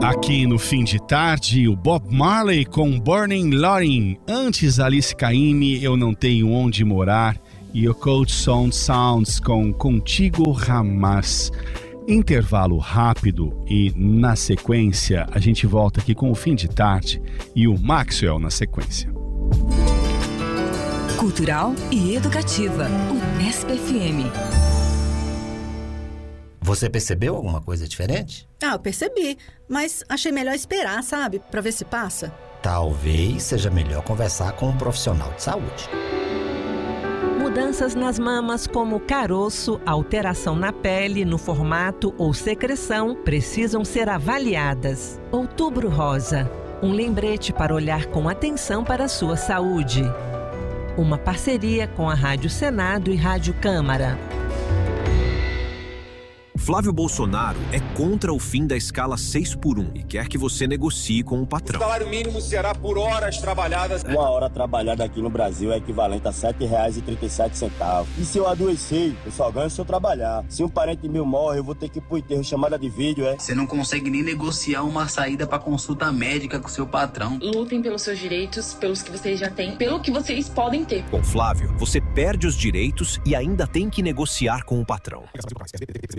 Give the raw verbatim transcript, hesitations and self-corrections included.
Aqui no fim de tarde, o Bob Marley com Burning Lorin. Antes, Alice Caymmi, Eu Não Tenho Onde Morar. E o Coach Sound Sounds com Contigo Jamás. Intervalo rápido e, na sequência, a gente volta aqui com o fim de tarde e o Maxwell na sequência. Cultural e educativa. Unesp F M. Você percebeu alguma coisa diferente? Ah, eu percebi, mas achei melhor esperar, sabe? Pra ver se passa. Talvez seja melhor conversar com um profissional de saúde. Mudanças nas mamas como caroço, alteração na pele, no formato ou secreção precisam ser avaliadas. Outubro Rosa, um lembrete para olhar com atenção para a sua saúde. Uma parceria com a Rádio Senado e Rádio Câmara. Flávio Bolsonaro é contra o fim da escala seis por um e quer que você negocie com o patrão. O salário mínimo será por horas trabalhadas. Uma hora trabalhada aqui no Brasil é equivalente a sete reais e trinta e sete centavos. E se eu adoecer, eu só ganho se eu trabalhar. Se um parente meu morre, eu vou ter que ir pro enterro, chamada de vídeo, é? Você não consegue nem negociar uma saída pra consulta médica com seu patrão. Lutem pelos seus direitos, pelos que vocês já têm, pelo que vocês podem ter. Com Flávio, você perde os direitos e ainda tem que negociar com o patrão.